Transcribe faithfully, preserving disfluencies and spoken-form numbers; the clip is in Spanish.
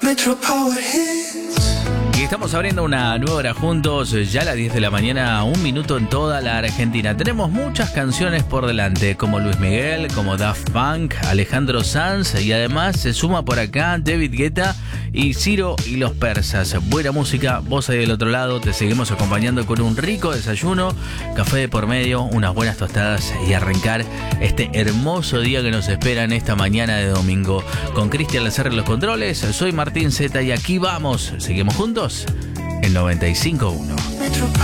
Metro Power Hits. Y estamos abriendo una nueva hora juntos, ya a las diez de la mañana, un minuto en toda la Argentina. Tenemos muchas canciones por delante, como Luis Miguel, como Daft Punk, Alejandro Sanz, y además se suma por acá David Guetta y Ciro y los Persas. Buena música, vos ahí del otro lado, te seguimos acompañando con un rico desayuno, café de por medio, unas buenas tostadas y arrancar este hermoso día que nos espera en esta mañana de domingo. Con Cristian Lacerre en los controles, soy Martín Zeta y aquí vamos, seguimos juntos en noventa y cinco punto uno.